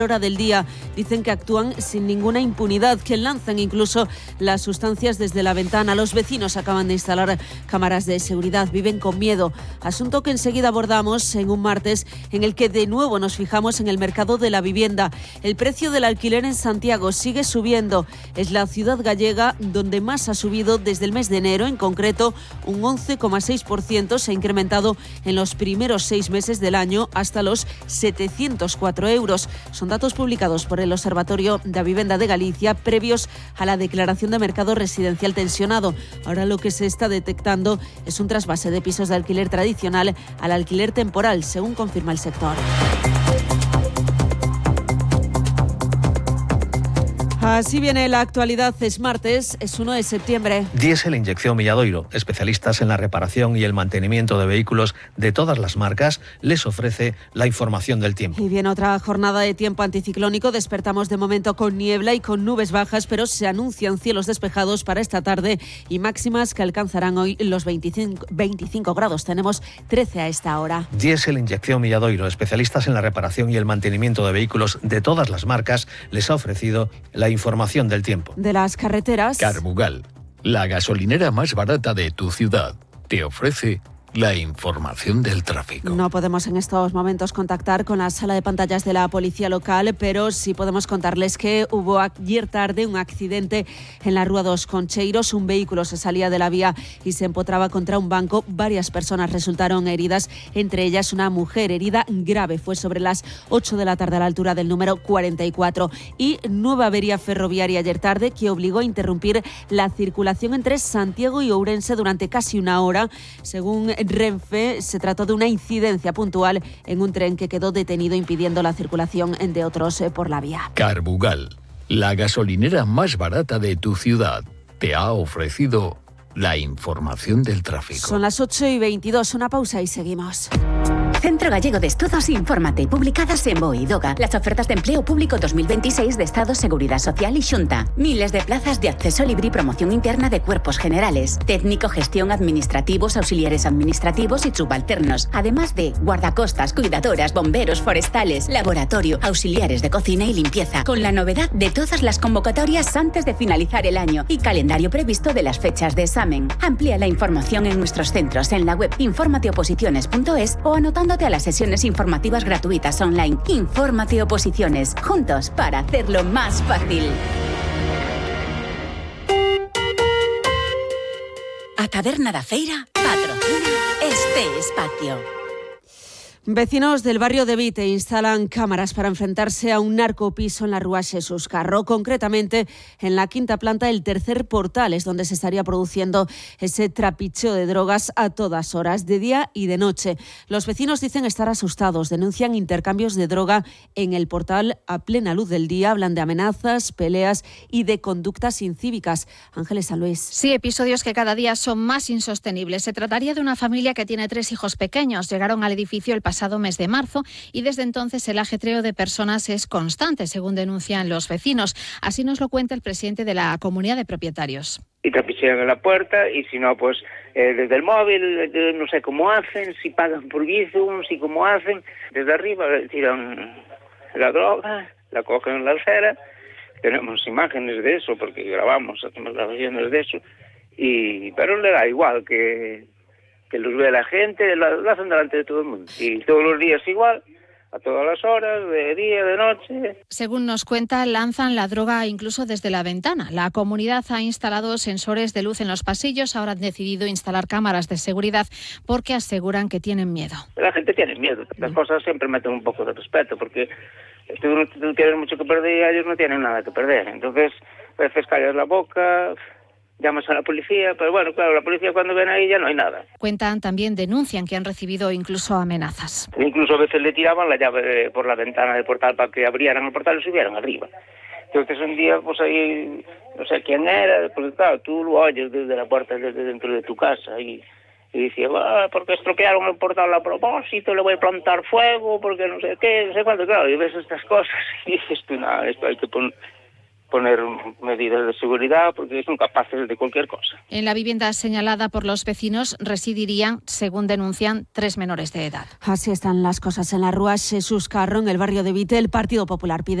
hora del día. Dicen que actúan sin ninguna impunidad, que lanzan incluso las sustancias desde la ventana. Los vecinos acaban de instalar cámaras de seguridad, viven con miedo. Asunto que enseguida abordamos en un martes en el que de nuevo nos fijamos en el mercado de la vivienda. El precio del alquiler en Santiago sigue subiendo. Es la ciudad gallega donde más ha subido desde el mes de enero, en concreto un 11,6%. Se ha incrementado en los primeros 6 meses del año hasta los 704 euros. Son datos publicados por el Observatorio da Vivenda de Galicia previos a la declaración de mercado residencial tensionado. Ahora lo que se está detectando es un trasvase de pisos de alquiler tradicional al alquiler temporal, según confirma el sector. Así viene la actualidad. Es martes, es 1 de septiembre. Diesel Inyección Milladoiro, especialistas en la reparación y el mantenimiento de vehículos de todas las marcas, les ofrece la información del tiempo. Y viene otra jornada de tiempo anticiclónico. Despertamos de momento con niebla y con nubes bajas, pero se anuncian cielos despejados para esta tarde y máximas que alcanzarán hoy los 25 grados. Tenemos 13 a esta hora. Diesel Inyección Milladoiro, especialistas en la reparación y el mantenimiento de vehículos de todas las marcas, les ha ofrecido la información del tiempo. De las carreteras. Carbugal, la gasolinera más barata de tu ciudad, te ofrece la información del tráfico. No podemos en estos momentos contactar con la sala de pantallas de la policía local, pero sí podemos contarles que hubo ayer tarde un accidente en la Rúa dos Concheiros. Un vehículo se salía de la vía y se empotraba contra un banco. Varias personas resultaron heridas, entre ellas una mujer herida grave. Fue sobre las 8 de la tarde a la altura del número 44. Y nueva avería ferroviaria ayer tarde que obligó a interrumpir la circulación entre Santiago y Ourense durante casi una hora. Según Renfe, se trató de una incidencia puntual en un tren que quedó detenido, impidiendo la circulación de otros por la vía. Carbugal, la gasolinera más barata de tu ciudad, te ha ofrecido la información del tráfico. Son las 8:22, una pausa y seguimos. Centro Gallego de Estudos Infórmate, publicadas en BOE y DOGA. Las ofertas de empleo público 2026 de Estado, Seguridad Social y Xunta. Miles de plazas de acceso libre y promoción interna de cuerpos generales, técnico, gestión, administrativos, auxiliares administrativos y subalternos. Además de guardacostas, cuidadoras, bomberos, forestales, laboratorio, auxiliares de cocina y limpieza. Con la novedad de todas las convocatorias antes de finalizar el año y calendario previsto de las fechas de examen. Amplía la información en nuestros centros en la web informateoposiciones.es o anotándote a las sesiones informativas gratuitas online. Infórmate Oposiciones, juntos para hacerlo más fácil. A Taberna da Feira patrocina este espacio. Vecinos del barrio de Vite instalan cámaras para enfrentarse a un narcopiso en la Rúa Xesús Carro, concretamente en la quinta planta, el tercer portal, es donde se estaría produciendo ese trapicheo de drogas a todas horas, de día y de noche. Los vecinos dicen estar asustados, denuncian intercambios de droga en el portal a plena luz del día, hablan de amenazas, peleas y de conductas incívicas. Ángeles San Luis. Sí, episodios que cada día son más insostenibles. Se trataría de una familia que tiene 3 hijos pequeños. Llegaron al edificio el pasado mes de marzo y desde entonces el ajetreo de personas es constante, según denuncian los vecinos. Así nos lo cuenta el presidente de la comunidad de propietarios. Y trapichean en la puerta y si no, pues desde el móvil, no sé cómo hacen, si pagan por Bizum, si cómo hacen. Desde arriba tiran la droga, la cogen en la alfera. Tenemos imágenes de eso porque hacemos grabaciones de eso. Pero le da igual que los ve la gente, lo hacen delante de todo el mundo. Y todos los días igual, a todas las horas, de día, de noche. Según nos cuenta, lanzan la droga incluso desde la ventana. La comunidad ha instalado sensores de luz en los pasillos, ahora han decidido instalar cámaras de seguridad porque aseguran que tienen miedo. La gente tiene miedo, las cosas siempre meten un poco de respeto, porque tú tienes mucho que perder y ellos no tienen nada que perder. Entonces, a veces callas la boca, llamas a la policía, pero bueno, claro, la policía cuando ven ahí ya no hay nada. Cuentan, también denuncian que han recibido incluso amenazas. Incluso a veces le tiraban la llave por la ventana del portal para que abrieran el portal y subieran arriba. Entonces un día, pues ahí, no sé quién era, pues claro, tú lo oyes desde la puerta, desde dentro de tu casa y decía, porque estropearon el portal a propósito, le voy a plantar fuego, porque no sé qué, no sé cuánto, claro, y ves estas cosas y dices tú, nada, esto hay que poner medidas de seguridad porque son capaces de cualquier cosa. En la vivienda señalada por los vecinos residirían, según denuncian, 3 menores de edad. Así están las cosas en la Rúa Jesús Carro, en el barrio de Vite. El Partido Popular pide